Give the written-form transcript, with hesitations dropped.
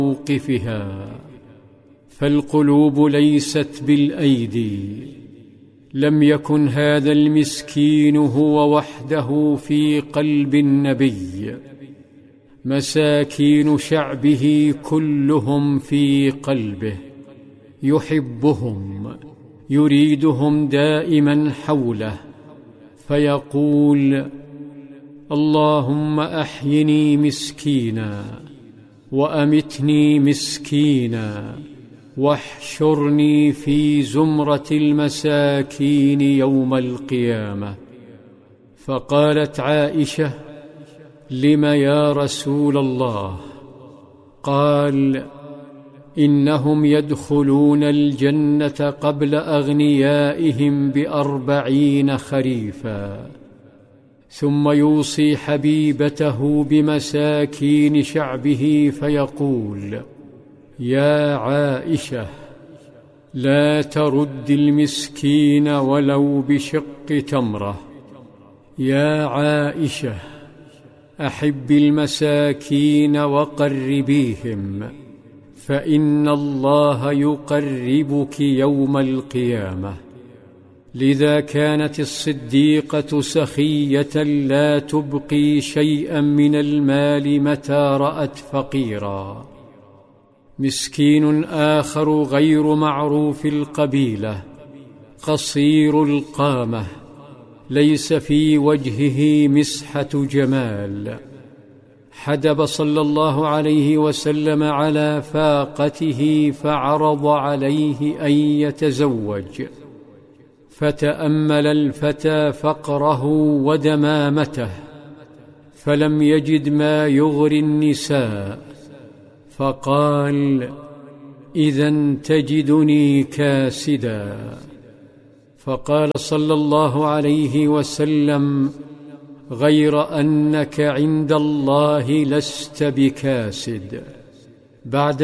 موقفها، فالقلوب ليست بالأيدي. لم يكن هذا المسكين هو وحده في قلب النبي، مساكين شعبه كلهم في قلبه، يحبهم، يريدهم دائما حوله، فيقول: اللهم أحيني مسكينا، وأمتني مسكينا، واحشرني في زمرة المساكين يوم القيامة. فقالت عائشة: لم يا رسول الله؟ قال: إنهم يدخلون الجنة قبل أغنيائهم ب40 خريفا، ثم يوصي حبيبته بمساكين شعبه فيقول: يا عائشة، لا ترد المسكين ولو بشق تمرة. يا عائشة، أحب المساكين وقربيهم، فإن الله يقربك يوم القيامة. لذا كانت الصديقة سخية لا تبقي شيئا من المال متى رأت فقيرا. مسكين آخر غير معروف القبيلة، قصير القامة، ليس في وجهه مسحة جمال، حدب صلى الله عليه وسلم على فاقته فعرض عليه أن يتزوج، فتأمل الفتى فقره ودمامته، فلم يجد ما يغري النساء، فقال: إذن تجدني كاسدا. فقال صلى الله عليه وسلم: غير أنك عند الله لست بكاسد. بعد